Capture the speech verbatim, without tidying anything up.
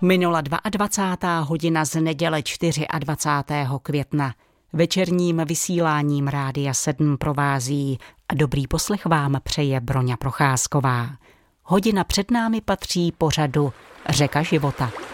Minula dvacátá druhá hodina z neděle dvacátého čtvrtého května. Večerním vysíláním Rádia sedm provází a dobrý poslech vám přeje Broňa Procházková. Hodina před námi patří pořadu Řeka života.